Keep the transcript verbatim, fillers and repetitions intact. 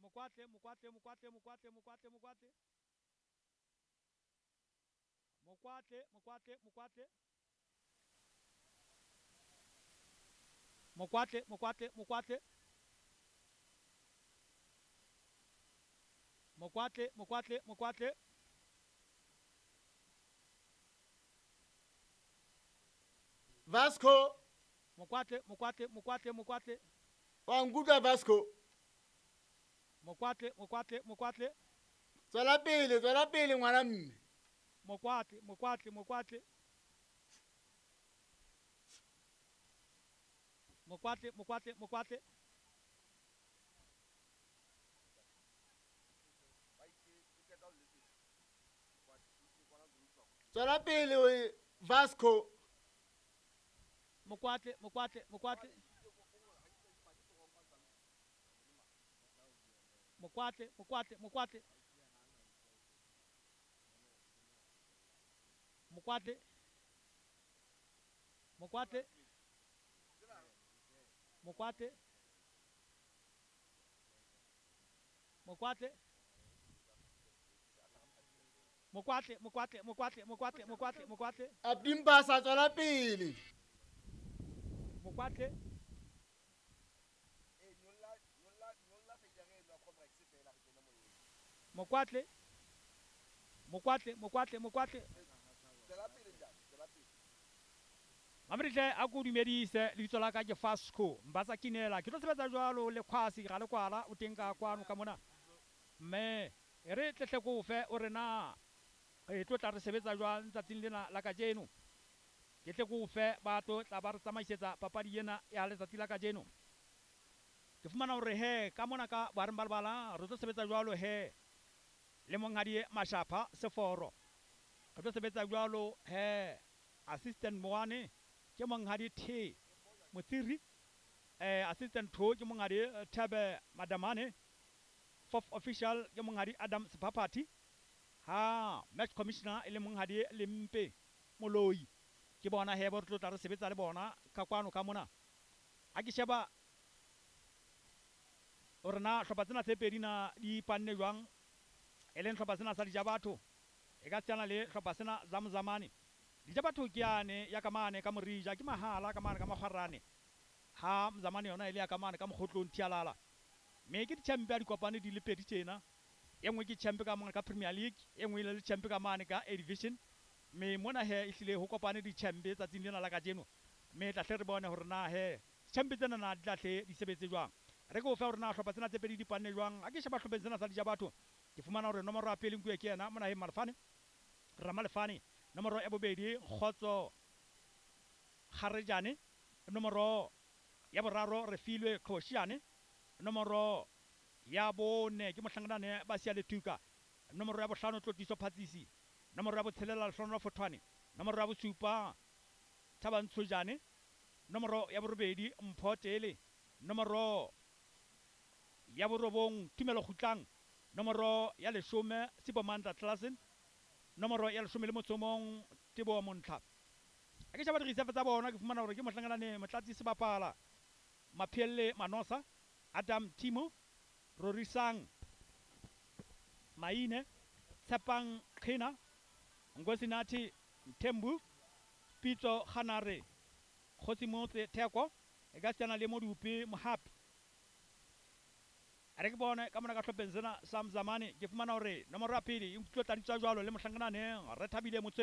Mokwate, Mokwate, Mokwate, Mokwate, Mokwate, Mokwate. Mokwate, Mokwate, Mokwate. Mokwate, Mokwate, Mokwate. Mokwate, Mokwate, Mokwate. Vasco. Mokwate, Mokwate, Mokwate, Mokwate. Wangutlwa Vasco. Mokwate, Mokwate, Mokwate. Tswela pele, tswela pele ngwana mme. Mokwate, Mokwate, Mokwate. Mokwate, Mokwate, Mokwate. Tswela pele Vasco. Mokwate, Mokwate, Mokwate. Mokwate, Mokwate, Mokwate. Mokwate. Mokwate. Mokwate. Mokwate. Mokwate, Mokwate, Mokwate, Mokwate, Mokwate, Mokwate. Abdimpasa tswela pele. Mokwate. Mokwate. Mokwate, Mokwate, Mokwate. Mamritle a go dumedise le bitso la ka ke Fasco Mbasa Kinela ke tlo sebetsa jwalo le khwasi ga le kwala o teng ka kwano ka mona mme re tletle go fe o rena e tlo tla re sebetsa jwang tsatsing lena la ka jeno ke tle go fe batho tla ba re tsamaisetsa papadi ena ya letsatsi la ka jeno ke fumana hore he ka mona ka ba re balbala re tlo sebetsa jwalo he le mongadi Mashapha Seforo re tlo sebetsa jwalo he assistant moane ke monghadi T Motsiri eh assistant two ke monghadi Thabe Madamane fourth official ke monghadi Adam Sepapati ha match commissioner e le monghadi Lempe Moloi ke bona he bo re tla re sebetsa le bona ka kwano ka mona a ke sheba orena hlopha tsena tse pedi na di panne jwang e leng hlopha tsena sa di ja batho e ka tsana le hlopha tsena Zamzamane dija batho ke yane ya kamane ka morija ke mahala ka mane ka magwarane ha Mzamane yona ile ya kamane ka mokgotlong Thialala me ke di champion di kopane di le pedi tsena engwe ke champion ka mane ka Premier League engwe ile le champion ka mane ka A Division me mona he ihlile ho kopane di champion tsa tsing lena la ka jeno me tla hle re bone hore na he champion tsena na di tla hle di sebetse jwang re go fa hore na hlopha tsena tse pedi di panne jwang a ke sheba hlopha tsena sa dija batho ke fumana hore nomoro ya pele nkuwe ke yena mona he Malefane Ramalefane nomoro ya bobedi Khotso Kharejane nomoro ya boraro Refilwe Khoshiane nomoro ya bone ke mohlanganane ba sia letuka nomoro ya bohlano Tlotiso Phatsisi nomoro ya botshelela Lehlono Fothwane nomoro ya bosupa Thabantshojane nomoro ya borobedi Mphotele nomoro ya borobong Tumelo Khutlang nomoro ya leshome Sibomanda Klassen nomoro ya leshome le motsomong Tebo Montlha a ke shaba di reserve tsa bona ke fumana hore ke mohlanganane Motlatsi Sebapala Maphelle Manosa Adam Timo Rorisang Maine Tshepang Khina Ngosinathi Mthembu Pitso Khanare Khosimotse Theko e ka tsena le Modupi Mohapi a re ke bone ka mona ka hlopheng sena Zamzamane ke fumana hore nomoro ya pele e tlo tla di tswa jwalo le mohlanganane re Thabile Motse